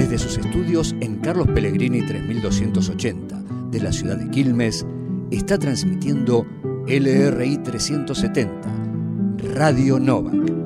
Desde sus estudios en Carlos Pellegrini 3280 de la ciudad de Quilmes, está transmitiendo LRI 370, Radio Novak.